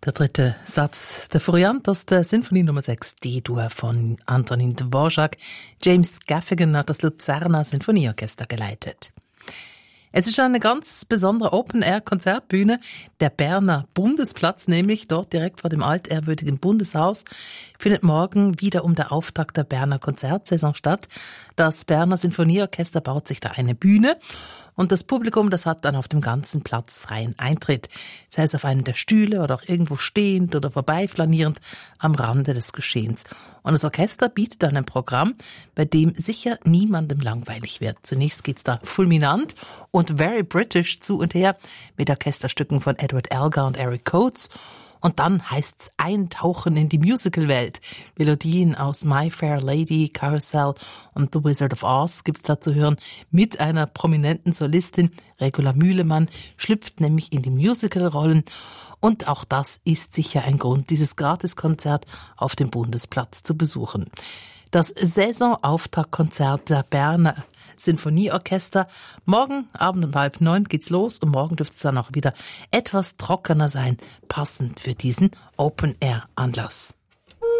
Der dritte Satz der Variante aus der Sinfonie Nummer 6 D-Dur von Antonin Dvorak. James Gaffigan hat das Luzerner Sinfonieorchester geleitet. Es ist eine ganz besondere Open-Air-Konzertbühne, der Berner Bundesplatz, nämlich dort direkt vor dem altehrwürdigen Bundeshaus, findet morgen wieder um der Auftakt der Berner Konzertsaison statt. Das Berner Sinfonieorchester baut sich da eine Bühne und das Publikum, das hat dann auf dem ganzen Platz freien Eintritt, sei es auf einem der Stühle oder auch irgendwo stehend oder vorbeiflanierend am Rande des Geschehens. Und das Orchester bietet dann ein Programm, bei dem sicher niemandem langweilig wird. Zunächst geht's da fulminant und very British zu und her mit Orchesterstücken von Edward Elgar und Eric Coates. Und dann heißt's eintauchen in die Musicalwelt. Melodien aus My Fair Lady, Carousel und The Wizard of Oz gibt's da zu hören. Mit einer prominenten Solistin, Regula Mühlemann, schlüpft nämlich in die Musicalrollen. Und auch das ist sicher ein Grund, dieses Gratiskonzert auf dem Bundesplatz zu besuchen. Das Saisonauftaktkonzert der Berner Sinfonieorchester. Morgen Abend um 8:30 geht's los und morgen dürfte es dann auch wieder etwas trockener sein, passend für diesen Open-Air-Anlass.